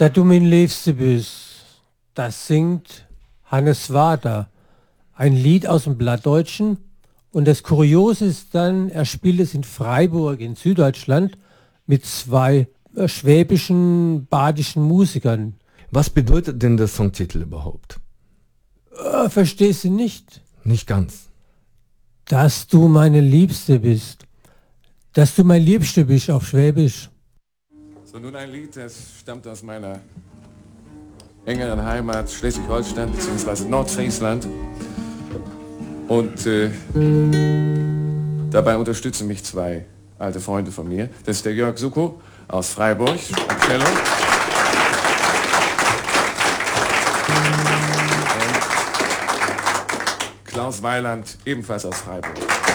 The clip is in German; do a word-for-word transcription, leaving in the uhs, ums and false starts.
Da du mein Liebste bist, das singt Hannes Wader, ein Lied aus dem Plattdeutschen. Und das Kuriose ist dann, er spielt es in Freiburg in Süddeutschland mit zwei äh, schwäbischen, badischen Musikern. Was bedeutet denn der Songtitel überhaupt? Äh, verstehst du nicht? Nicht ganz. Dass du meine Liebste bist. Dass du mein Liebste bist auf Schwäbisch. So, nun ein Lied, das stammt aus meiner engeren Heimat Schleswig-Holstein bzw. Nordfriesland. Und äh, dabei unterstützen mich zwei alte Freunde von mir. Das ist der Jörg Suko aus Freiburg, am Cello. Und Klaus Weiland, ebenfalls aus Freiburg.